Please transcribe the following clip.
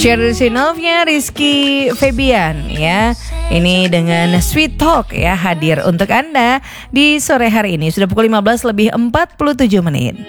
Sheryl Sheinova, Rizky Febian ya. Ini dengan Sweet Talk ya hadir untuk Anda di sore hari ini. Sudah pukul 15 lebih 47 menit.